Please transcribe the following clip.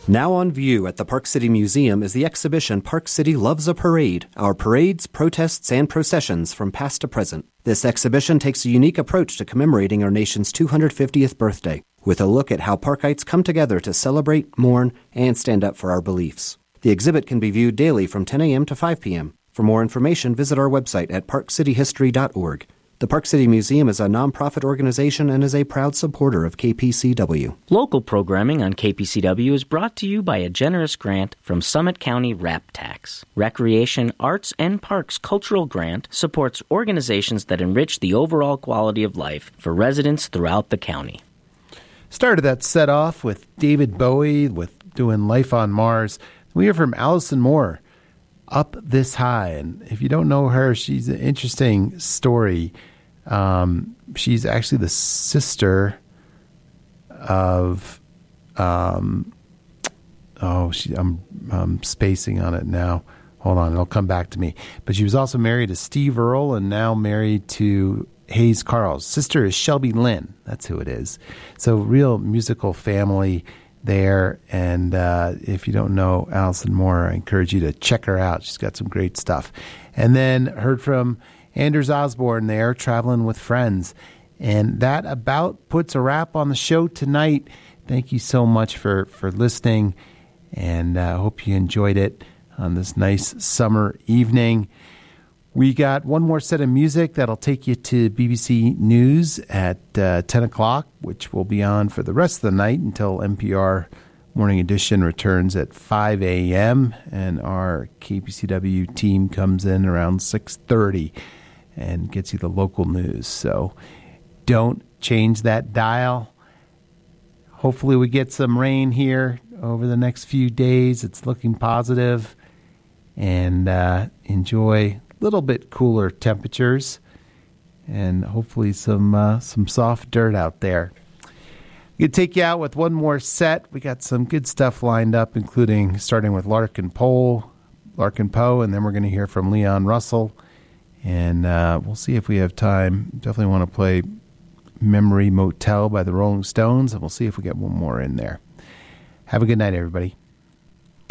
Now on view at the Park City Museum is the exhibition Park City Loves a Parade, our parades, protests, and processions from past to present. This exhibition takes a unique approach to commemorating our nation's 250th birthday, with a look at how Parkites come together to celebrate, mourn, and stand up for our beliefs. The exhibit can be viewed daily from 10 a.m. to 5 p.m. For more information, visit our website at parkcityhistory.org. The Park City Museum is a nonprofit organization and is a proud supporter of KPCW. Local programming on KPCW is brought to you by a generous grant from Summit County RAP Tax. Recreation, Arts, and Parks Cultural Grant supports organizations that enrich the overall quality of life for residents throughout the county. Started that set off with David Bowie with doing Life on Mars. We hear from Allison Moore, Up This High. And if you don't know her, she's an interesting story. She's actually the sister of, I'm spacing on it now. Hold on, it'll come back to me. But she was also married to Steve Earle and now married to Hayes Carl's sister is Shelby Lynn. That's who it is. So real musical family there. And if you don't know Allison Moore, I encourage you to check her out. She's got some great stuff. And then heard from Anders Osborne there, Traveling with Friends. And that about puts a wrap on the show tonight. Thank you so much for listening, and I hope you enjoyed it on this nice summer evening. We got one more set of music that'll take you to BBC News at 10 o'clock, which will be on for the rest of the night until NPR Morning Edition returns at 5 a.m., and our KPCW team comes in around 6:30 and gets you the local news. So don't change that dial. Hopefully we get some rain here over the next few days. It's looking positive. And enjoy a little bit cooler temperatures and hopefully some soft dirt out there. We could take you out with one more set. We got some good stuff lined up, including starting with Larkin Poe, and then we're going to hear from Leon Russell. And we'll see if we have time. Definitely want to play Memory Motel by the Rolling Stones, and we'll see if we get one more in there. Have a good night, everybody.